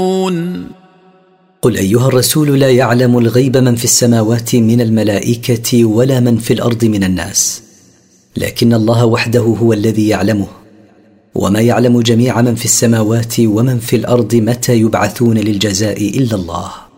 قل أيها الرسول: لا يعلم الغيب من في السماوات من الملائكة ولا من في الأرض من الناس، لكن الله وحده هو الذي يعلمه. وما يعلم جميع من في السماوات ومن في الأرض متى يبعثون للجزاء إلا الله.